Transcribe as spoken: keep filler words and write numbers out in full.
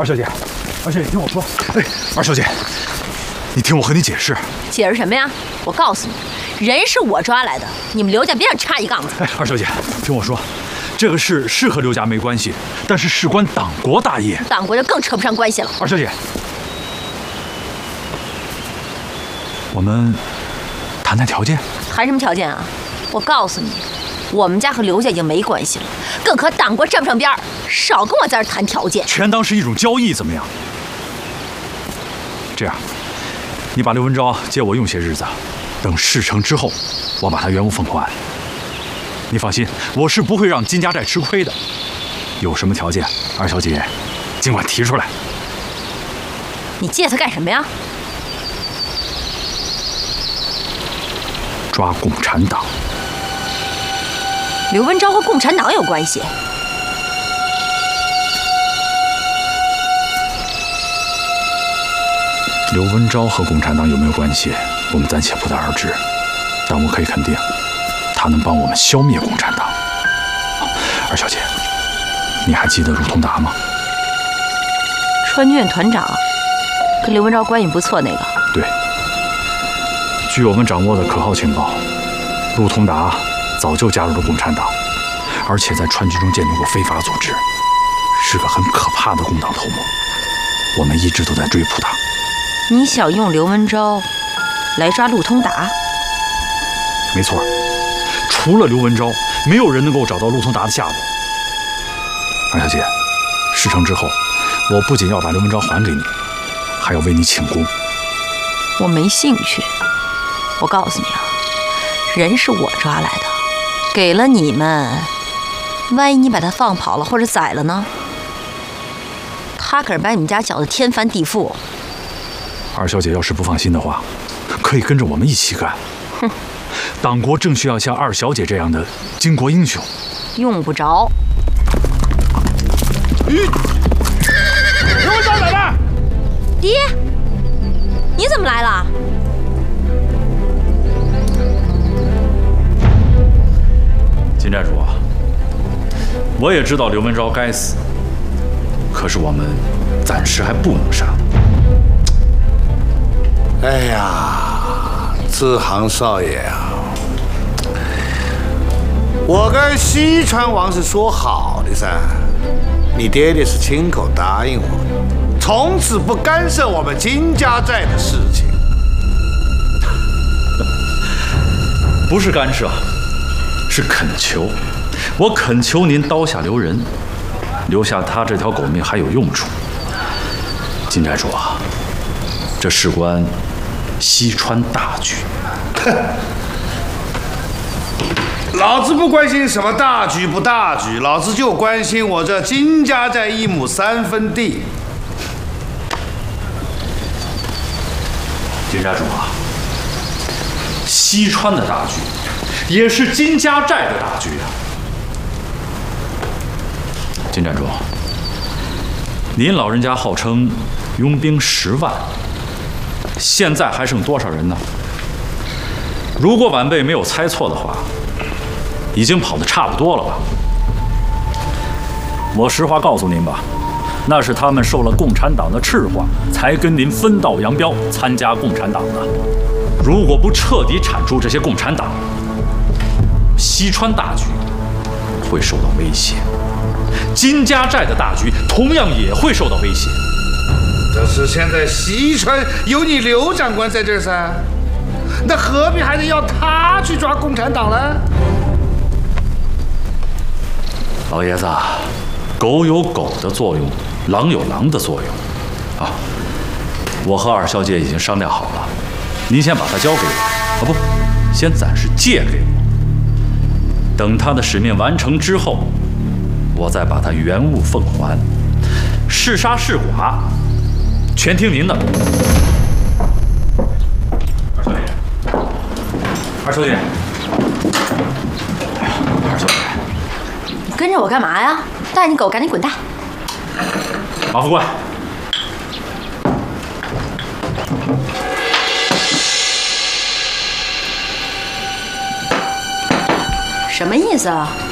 二小姐，二小姐，听我说。哎，二小姐，你听我和你解释。 解释什么呀？我告诉你，人是我抓来的，你们刘家别想插一杠子。 哎，二小姐，听我说，这个事是和刘家没关系，但是事关党国大业。 党国就更扯不上关系了。 二小姐，我们谈谈条件。 谈什么条件啊？我告诉你，我们家和刘家已经没关系了，更和党国沾不上边儿。少跟我在这谈条件， 全当是一种交易，怎么样？这样，你把刘文昭借我用些日子，等事成之后，我把他原物奉还。你放心，我是不会让金家寨吃亏的。有什么条件，二小姐尽管提出来。 你借他干什么呀？ 抓共产党。 刘文昭和共产党有关系？ 刘文昭和共产党有没有关系，我们暂且不得而知，但我可以肯定，他能帮我们消灭共产党。二小姐，你还记得陆通达吗？ 川剧院团长，跟刘文昭关系不错那个。 对。据我们掌握的可靠情报，陆通达早就加入了共产党，而且在川剧中建立过非法组织，是个很可怕的共党头目。我们一直都在追捕他。 你想用刘文昭来抓陆通达？ 没错，除了刘文昭，没有人能够找到陆通达的下落。二小姐，事成之后，我不仅要把刘文昭还给你，还要为你请功。 我没兴趣。我告诉你啊，人是我抓来的，给了你们，万一你把他放跑了或者宰了呢？他可是把你们家搅得天翻地覆。 二小姐要是不放心的话，可以跟着我们一起干。 哼， 党国正需要像二小姐这样的巾帼英雄。 用不着。 刘文昭奶奶， 爹，你怎么来了？ 金寨主啊，我也知道刘文昭该死，可是我们暂时还不能杀。 哎呀，志航少爷啊，我跟西川王是说好的噻，你爹爹是亲口答应我的，从此不干涉我们金家寨的事情。 不是干涉，是恳求。我恳求您刀下留人，留下他这条狗命还有用处。金寨主啊，这事关西川大局。 哼，老子不关心什么大局不大局，老子就关心我这金家寨一亩三分地。 金寨主啊，西川的大局也是金家寨的大局啊。金寨主，您老人家号称拥兵十万，现在还剩多少人呢？如果晚辈没有猜错的话，已经跑得差不多了吧？ 我实话告诉您吧，那是他们受了共产党的赤化，才跟您分道扬镳，参加共产党的。 如果不彻底铲除这些共产党，西川大局会受到威胁，金家寨的大局同样也会受到威胁。 可是现在西川有你刘长官在这儿噻，那何必还得要他去抓共产党呢？ 老爷子，狗有狗的作用，狼有狼的作用，啊！我和二小姐已经商量好了，您先把它交给我，啊不，先暂时借给我。等他的使命完成之后，我再把他原物奉还。是杀是剐，全听您的。二小姐，二小姐，哎呀，二小姐。 你跟着我干嘛呀？带你狗赶紧滚蛋！ 马副官， 什么意思啊？